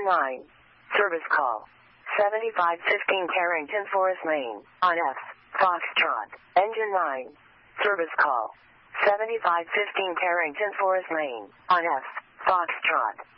9. Service call. 7515 Carrington Forest Lane, on F. Foxtrot. Engine 9. Service call. 7515 Carrington Forest Lane, on F. Foxtrot.